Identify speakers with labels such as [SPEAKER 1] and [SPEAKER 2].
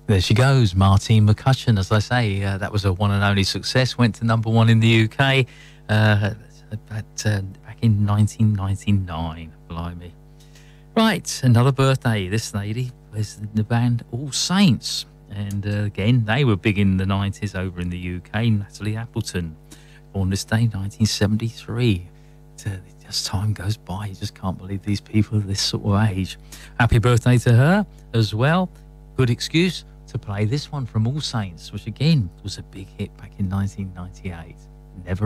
[SPEAKER 1] There she goes, Martine McCutcheon. As I say, that was a one and only success. Went to #1 in the UK back in 1999. Blimey. Right, another birthday. This lady was the band All Saints. And again, they were big in the 90s over in the UK. Natalie Appleton, born this day, 1973. Just time goes by. You just can't believe these people are this sort of age. Happy birthday to her as well. Good excuse to play this one from All Saints, which again was a big hit back in 1998. Never